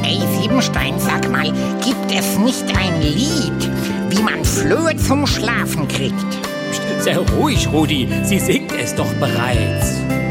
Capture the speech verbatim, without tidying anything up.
Hey Siebenstein, sag mal, gibt es nicht ein Lied, wie man Flöhe zum Schlafen kriegt? Sehr ruhig, Rudi, sie singt es doch bereits.